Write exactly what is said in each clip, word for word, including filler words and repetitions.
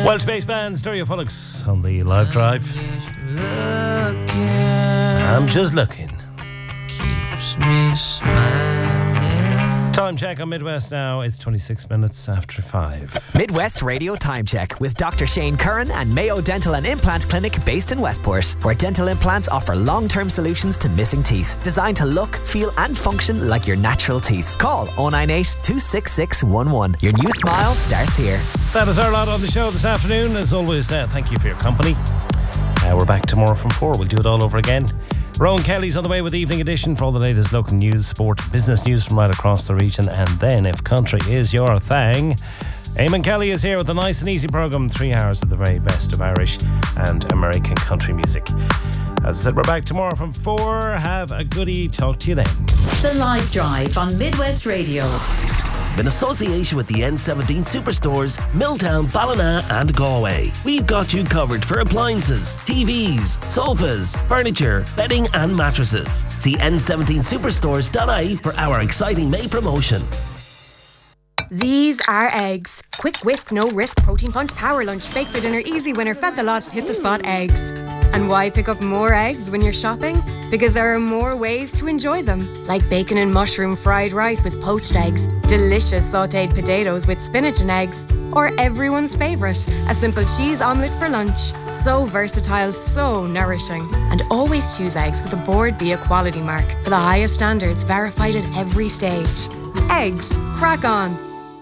Welsh-based band Stereophonics on the live drive. I'm just looking. Keeps me smiling. Time check on Midwest now. It's twenty-six minutes after five. Midwest Radio Time Check with Doctor Shane Curran and Mayo Dental and Implant Clinic based in Westport, where dental implants offer long-term solutions to missing teeth, designed to look, feel and function like your natural teeth. Call oh nine eight, two six six one one. Your new smile starts here. That is our lot on the show this afternoon. As always, uh, thank you for your company. Uh, we're back tomorrow from four. We'll do it all over again. Rowan Kelly's on the way with the Evening Edition for all the latest local news, sport, business news from right across the region. And then, if country is your thing, Eamon Kelly is here with a nice and easy programme. Three hours of the very best of Irish and American country music. As I said, we're back tomorrow from four. Have a goodie. Talk to you then. The Live Drive on Midwest Radio. In association with the N seventeen Superstores, Milltown, Ballina and Galway. We've got you covered for appliances, T Vs, sofas, furniture, bedding and mattresses. See N seventeen superstores dot I E for our exciting May promotion. These are eggs. Quick whisk, no risk, protein punch, power lunch, bake for dinner, easy winner, fed the lot, hit the spot eggs. And why pick up more eggs when you're shopping? Because there are more ways to enjoy them. Like bacon and mushroom fried rice with poached eggs, delicious sautéed potatoes with spinach and eggs, or everyone's favourite, a simple cheese omelette for lunch. So versatile, so nourishing. And always choose eggs with a Board Bia quality mark for the highest standards, verified at every stage. Eggs, crack on.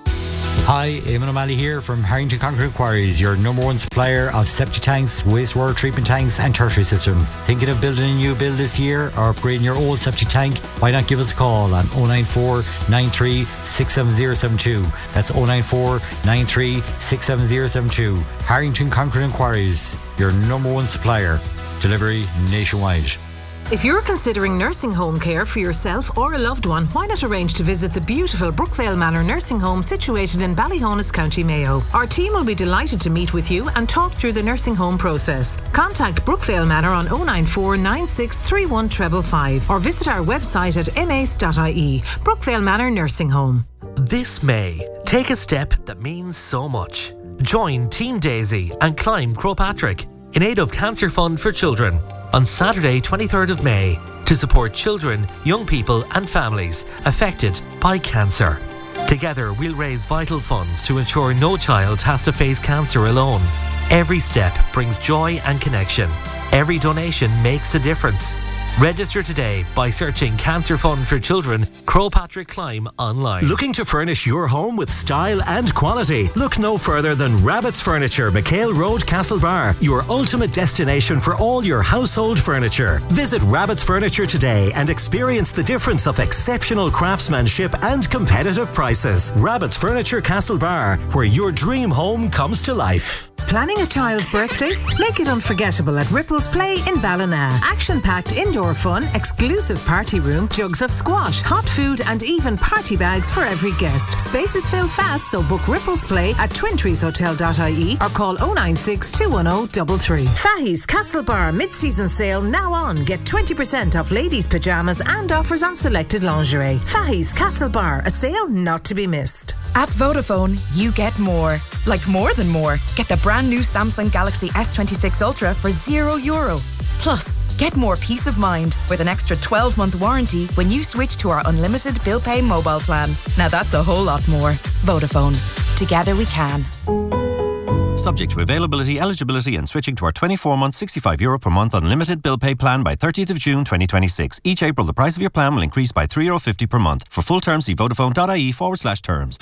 Hi, Eamon O'Malley here from Harrington Concrete Quarries, your number one supplier of septic tanks, wastewater treatment tanks and tertiary systems. Thinking of building a new build this year or upgrading your old septic tank? Why not give us a call on oh nine four, nine three, six seven zero seven two. That's oh nine four, nine three, six seven zero seven two. Harrington Concrete Quarries, your number one supplier. Delivery nationwide. If you're considering nursing home care for yourself or a loved one, why not arrange to visit the beautiful Brookvale Manor Nursing Home situated in Ballyhonus, County Mayo. Our team will be delighted to meet with you and talk through the nursing home process. Contact Brookvale Manor on oh nine four, nine six three one five five five or visit our website at m a c e dot i e. Brookvale Manor Nursing Home. This May, take a step that means so much. Join Team Daisy and climb Croagh Patrick in aid of Cancer Fund for Children on Saturday twenty-third of May to support children, young people and families affected by cancer. Together we'll raise vital funds to ensure no child has to face cancer alone. Every step brings joy and connection. Every donation makes a difference. Register today by searching Cancer Fund for Children, Croagh Patrick Climb online. Looking to furnish your home with style and quality? Look no further than Rabbit's Furniture, McHale Road, Castlebar, your ultimate destination for all your household furniture. Visit Rabbit's Furniture today and experience the difference of exceptional craftsmanship and competitive prices. Rabbit's Furniture, Castlebar, where your dream home comes to life. Planning a child's birthday? Make it unforgettable at Ripples Play in Ballina. Action-packed indoor fun, exclusive party room, jugs of squash, hot food and even party bags for every guest. Spaces fill fast, so book Ripples Play at twin trees hotel dot I E or call oh nine six, two one oh, three three. Fahey's Castlebar mid-season sale now on. Get twenty percent off ladies' pyjamas and offers on selected lingerie. Fahey's Castlebar, a sale not to be missed. At Vodafone, you get more. Like more than more. Get the brand new Samsung Galaxy S twenty-six Ultra for zero euro. Plus, get more peace of mind with an extra twelve month warranty when you switch to our unlimited bill pay mobile plan. Now that's a whole lot more. Vodafone. Together we can. Subject to availability, eligibility and switching to our twenty-four month, sixty-five euro per month unlimited bill pay plan by thirtieth of June twenty twenty-six. Each April the price of your plan will increase by three euro fifty per month. For full terms see vodafone.ie forward slash terms.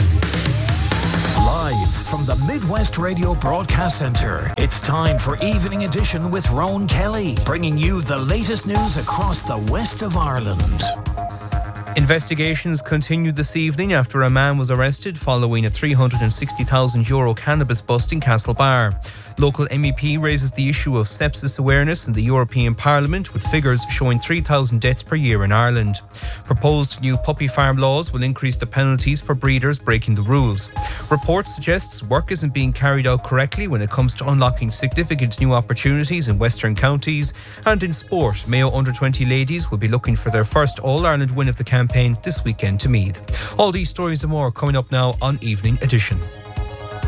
Live from the Midwest Radio Broadcast Centre, it's time for Evening Edition with Rowan Kelly, bringing you the latest news across the west of Ireland. Investigations continued this evening after a man was arrested following a three hundred sixty thousand euro cannabis bust in Castlebar. Local M E P raises the issue of sepsis awareness in the European Parliament, with figures showing three thousand deaths per year in Ireland. Proposed new puppy farm laws will increase the penalties for breeders breaking the rules. Reports suggest work isn't being carried out correctly when it comes to unlocking significant new opportunities in Western counties. And in sport, Mayo under twenty ladies will be looking for their first All-Ireland win of the campaign this weekend to Meath. All these stories and more coming up now on Evening Edition.